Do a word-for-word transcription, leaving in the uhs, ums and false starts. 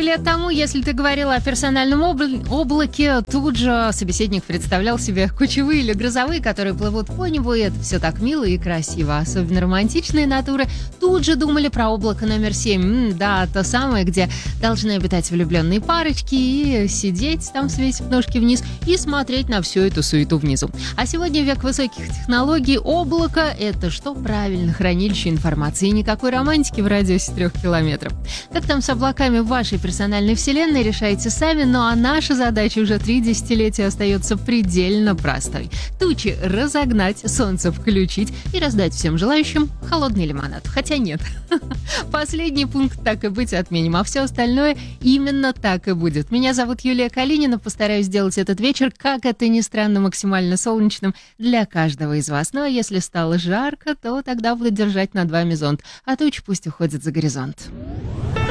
лет тому, если ты говорила о персональном обла- облаке, тут же собеседник представлял себе кучевые или грозовые, которые плывут по небу, и это все так мило и красиво. Особенно романтичные натуры тут же думали про облако номер семь. М, да, то самое, где должны обитать влюбленные парочки и сидеть там, свесив ножки вниз, и смотреть на всю эту суету внизу. А сегодня век высоких технологий, облако — это что? Правильно, хранилище информации, и никакой романтики в радиусе трех километров. Как там с облаками в вашей персональной вселенной, решайте сами, ну а наша задача уже три десятилетия остается предельно простой. Тучи разогнать, солнце включить и раздать всем желающим холодный лимонад. Хотя нет. Последний пункт, так и быть, отменим, а все остальное именно так и будет. Меня зовут Юлия Калинина, постараюсь сделать этот вечер, как это ни странно, максимально солнечным для каждого из вас. Ну а если стало жарко, то тогда буду держать над вами зонт, а тучи пусть уходят за горизонт.